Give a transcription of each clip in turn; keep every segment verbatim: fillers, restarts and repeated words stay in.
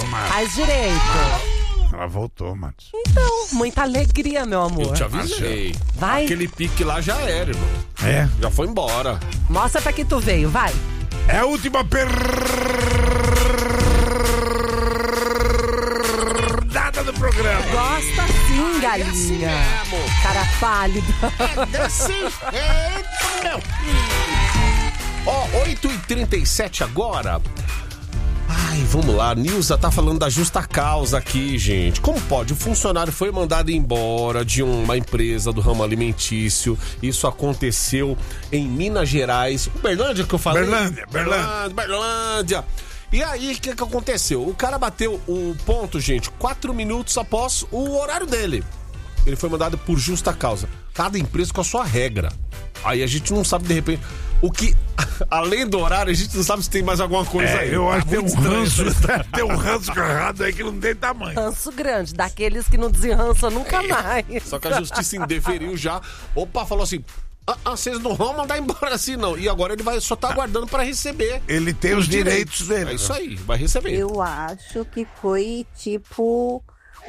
Márcio. Faz direito. Ela voltou, Matos. Então, muita alegria, meu amor. Eu te avisei. Vai. Aquele pique lá já era, irmão. É? Já foi embora. Mostra pra que tu veio, vai. É a última perdada do programa. Gosta sim, galinha. Cara pálido. É desse jeito, meu. Ó, oito e trinta e sete agora. Ai, vamos lá, a Nilza tá falando da justa causa aqui, gente. Como pode? O funcionário foi mandado embora de uma empresa do ramo alimentício. Isso aconteceu em Minas Gerais. Berlândia que eu falei? Berlândia, Berlândia. Berlândia. E aí, o que que aconteceu? O cara bateu o ponto, gente, quatro minutos após o horário dele. Ele foi mandado por justa causa. Cada empresa com a sua regra. Aí a gente não sabe, de repente, o que... Além do horário, a gente não sabe se tem mais alguma coisa É, aí. eu acho que tem um ranço, estranho. tem um ranço errado aí que não tem tamanho. Ranço grande, daqueles que não desenrançam nunca mais. Só que a justiça indeferiu já. Opa, falou assim... Ah, ah, vocês não vão mandar embora assim, não. E agora ele vai só tá aguardando pra receber. Ele tem os, os direitos, direitos dele. É isso aí, vai receber. Eu acho que foi tipo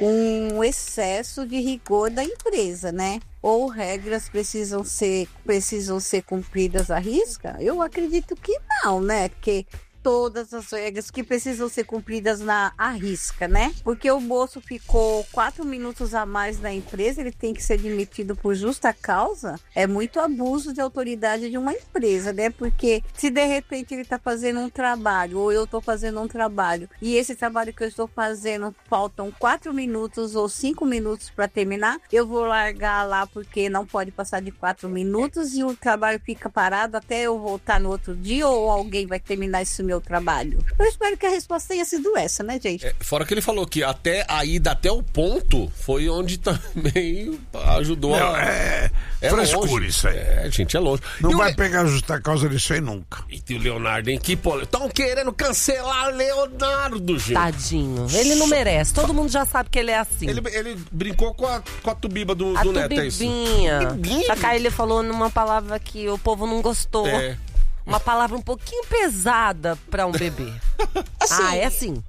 um excesso de rigor da empresa, né? Ou regras precisam ser, precisam ser cumpridas à risca? Eu acredito que não, né? Porque todas as regras que precisam ser cumpridas na à risca, né? Porque o moço ficou quatro minutos a mais na empresa, ele tem que ser demitido por justa causa. É muito abuso de autoridade de uma empresa, né? Porque se de repente ele tá fazendo um trabalho, ou eu tô fazendo um trabalho, e esse trabalho que eu estou fazendo faltam quatro minutos ou cinco minutos para terminar, eu vou largar lá porque não pode passar de quatro minutos e o trabalho fica parado até eu voltar no outro dia, ou alguém vai terminar esse meu trabalho. Eu espero que a resposta tenha sido essa, né, gente? É, fora que ele falou que até a ida até o ponto foi onde também ajudou. Não, a... é, é frescura longe. isso aí. É, gente, é longe. Não e vai o... pegar justa causa disso aí nunca. E o Leonardo, hein? Que pole... Estão querendo cancelar Leonardo, gente. Tadinho. Ele não merece. Todo mundo já sabe que ele é assim. Ele, ele brincou com a, com a tubiba do, a do Neto, é isso? Tubibinha. Só que aí ele falou numa palavra que o povo não gostou. É. Uma palavra um pouquinho pesada pra um bebê. Assim, ah, é assim?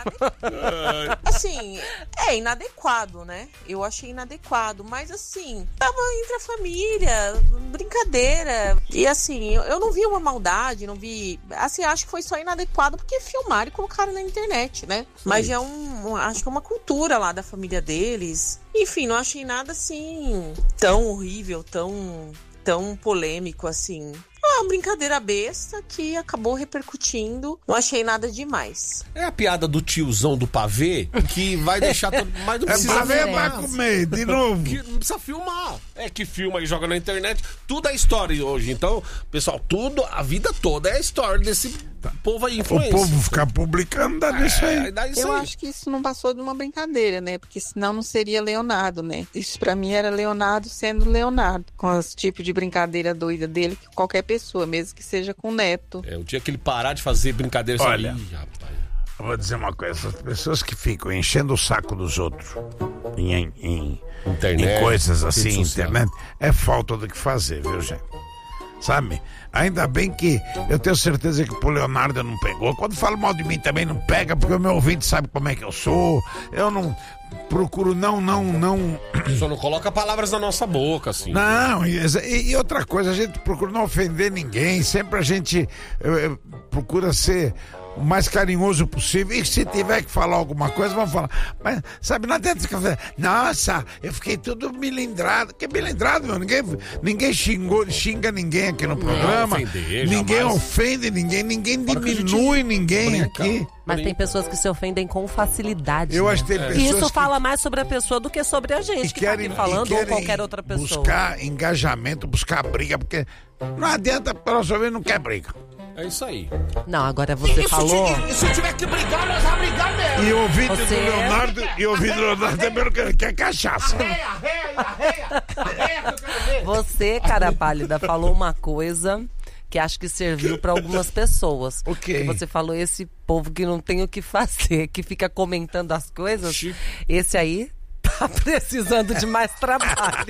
Assim, é inadequado, né? Eu achei inadequado, mas assim, tava entre a família, brincadeira. E assim, eu, eu não vi uma maldade, não vi. Assim, acho que foi só inadequado porque filmaram e colocaram na internet, né? Sim. Mas é um, um. Acho que é uma cultura lá da família deles. Enfim, não achei nada assim tão horrível, tão, tão polêmico assim. É uma brincadeira besta que acabou repercutindo. Não achei nada demais. É a piada do tiozão do pavê que vai deixar todo... Mas não É precisa pra ver, filmar. vai comer, de novo. Que não precisa filmar. É que filma e joga na internet. Tudo é história hoje. Então, pessoal, tudo, a vida toda é história desse povo aí, influência. O povo ficar publicando, dá nisso aí. É, dá isso Eu aí. acho que isso não passou de uma brincadeira, né? Porque senão não seria Leonardo, né? Isso pra mim era Leonardo sendo Leonardo. Com esse tipo de brincadeira doida dele, que qualquer pessoa, mesmo que seja com o neto. É, o dia que ele parar de fazer brincadeira... Olha, Ih, rapaz. eu vou dizer uma coisa. As pessoas que ficam enchendo o saco dos outros em, em, em, Internet, em coisas assim, rede social. internet, é falta do que fazer, viu, gente? Sabe? Ainda bem que eu tenho certeza que pro Leonardo não pegou. Quando falo mal de mim também não pega, porque o meu ouvinte sabe como é que eu sou. Eu não procuro não, não, não... Só não coloca palavras na nossa boca, assim. Não, e, e outra coisa, a gente procura não ofender ninguém. Sempre a gente eh, procura ser o mais carinhoso possível. E se tiver que falar alguma coisa, vamos falar. Mas, sabe, não adianta ficar falando, nossa, eu fiquei tudo milindrado. Que milindrado, meu? Ninguém, ninguém xingou, xinga ninguém aqui no programa. Ofender, ninguém jamais. ofende ninguém, ninguém Fora que a gente diminui ninguém brinca. aqui. Mas tem pessoas que se ofendem com facilidade. Eu né? acho que tem pessoas E isso que... fala mais sobre a pessoa do que sobre a gente que querem, tá aqui falando e ou querem qualquer outra pessoa. buscar engajamento, buscar briga, porque não adianta, pelo menos não quer briga. É isso aí. Não, agora você E falou... Se, e se tiver que brigar, nós vamos brigar mesmo. E o ouvido Você do Leonardo, e o ouvido do Leonardo também não quer, quer cachaça. Arreia, arreia, arreia, arreia que eu quero ver. Você, cara pálida, falou uma coisa que acho que serviu para algumas pessoas. O quê? Que você falou esse povo que não tem o que fazer, que fica comentando as coisas. Chico. Esse aí tá precisando de mais trabalho.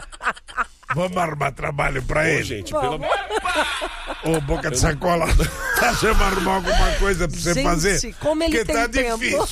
Vamos arrumar trabalho pra Ô, ele. gente, pelo amor... Ô, boca de sacola. Tá chamando arrumar alguma coisa pra você Gente, fazer? como ele Porque tem tá tempo. difícil.